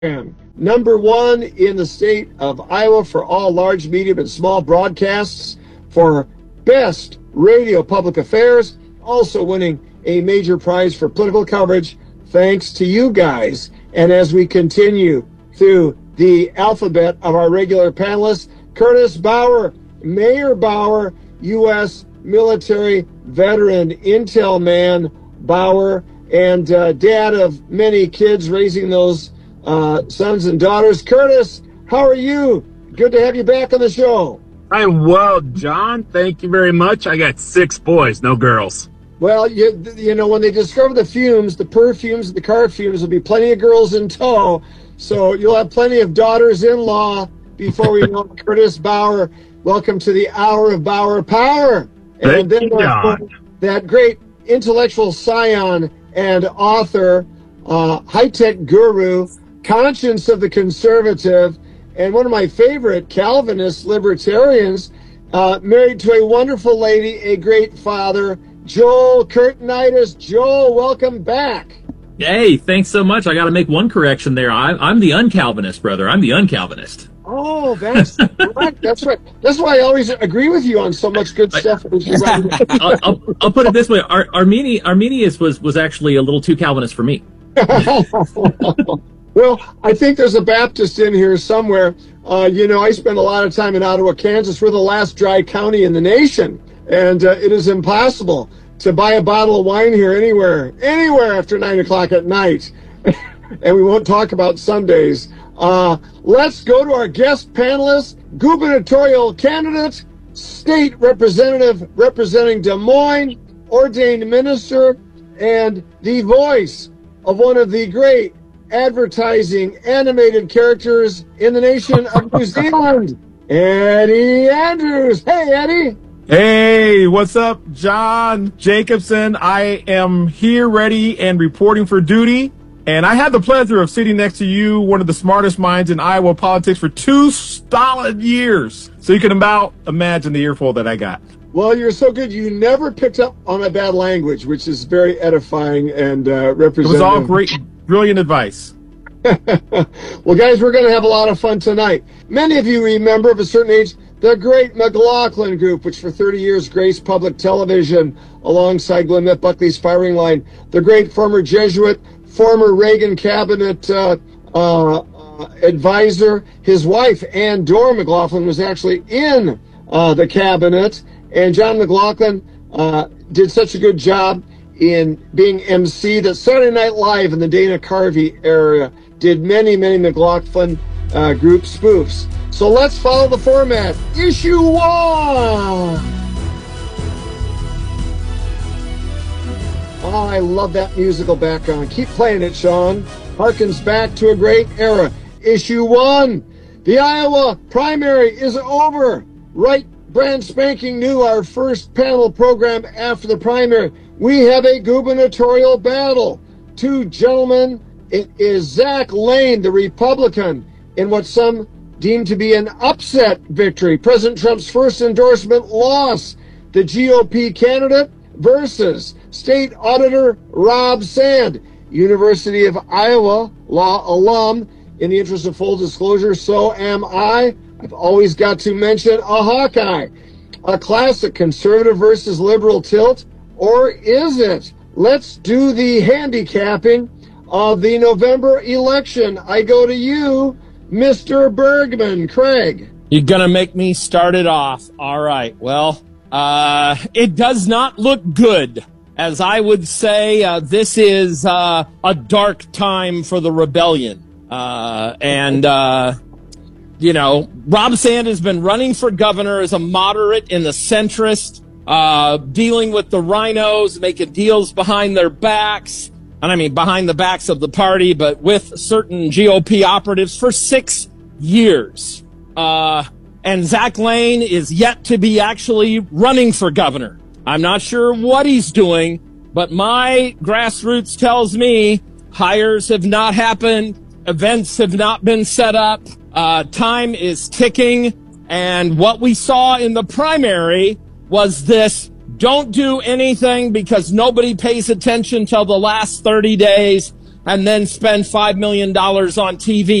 Number one in the state of Iowa for all large, medium, and small broadcasts for best radio public affairs, also winning a major prize for political coverage, thanks to you guys. And as we continue through the alphabet of our regular panelists, Curtis Bauer, Mayor Bauer, U.S. military veteran, intel man Bauer, and dad of many kids, raising those sons and daughters. Curtis, how are you? Good to have you back on the show. I'm well, John. Thank you very much. I got 6 boys, no girls. Well, you know, when they discover the fumes, the perfumes, the car fumes, there'll be plenty of girls in tow. So you'll have plenty of daughters-in-law before we know Curtis Bauer. Welcome to the Hour of Bauer Power. And then that great intellectual scion and author, high-tech guru, conscience of the conservative, and one of my favorite Calvinist libertarians, married to a wonderful lady, a great father, Joel Curtinitis. Joel, welcome back. Hey, thanks so much. I got to make one correction there. I'm the uncalvinist, brother. I'm the uncalvinist. Oh, that's right. That's right. That's why I always agree with you on so much good stuff. I'll put it this way. Arminius was actually a little too Calvinist for me. Well, I think there's a Baptist in here somewhere. You know, I spend a lot of time in Ottawa, Kansas. We're the last dry county in the nation, and it is impossible to buy a bottle of wine here anywhere after 9 o'clock at night. And we won't talk about Sundays. Let's go to our guest panelist, gubernatorial candidate, state representative representing Des Moines, ordained minister, and the voice of one of the great advertising animated characters in the nation of New Zealand, Eddie Andrews. Hey, Eddie. Hey, what's up, John Jacobson? I am here ready and reporting for duty. And I had the pleasure of sitting next to you, one of the smartest minds in Iowa politics, for 2 solid years. So you can about imagine the earful that I got. Well, you're so good. You never picked up on my bad language, which is very edifying and representative. It was all great, brilliant advice. Well, guys, we're going to have a lot of fun tonight. Many of you remember, of a certain age, the Great McLaughlin Group, which for 30 years graced public television alongside Glenn Buckley's firing line. The great former Jesuit, former Reagan cabinet advisor. His wife, Ann Dorr McLaughlin, was actually in the cabinet. And John McLaughlin did such a good job in being MC that Saturday Night Live in the Dana Carvey era did many, many McLaughlin group spoofs. So let's follow the format. Issue 1. Oh, I love that musical background. Keep playing it, Sean. Harkens back to a great era. Issue 1. The Iowa primary is over. Right, brand spanking new, our first panel program after the primary. We have a gubernatorial battle. 2 gentlemen. It is Zach Lane, the Republican, in what some deem to be an upset victory. President Trump's first endorsement loss. The GOP candidate versus State Auditor Rob Sand, University of Iowa law alum. In the interest of full disclosure, so am I. I've always got to mention a Hawkeye. A classic conservative versus liberal tilt, or is it? Let's do the handicapping of the November election. I go to you, Mr. Bergman. Craig. You're going to make me start it off. All right. Well, it does not look good. As I would say, this is a dark time for the rebellion. You know, Rob Sand has been running for governor as a moderate in the centrist, dealing with the rhinos, making deals behind their backs. And I mean, behind the backs of the party, but with certain GOP operatives for 6 years. And Zach Lane is yet to be actually running for governor. I'm not sure what he's doing, but my grassroots tells me hires have not happened. Events have not been set up. Time is ticking. And what we saw in the primary was this: don't do anything because nobody pays attention till the last 30 days. and then spend $5 million on TV.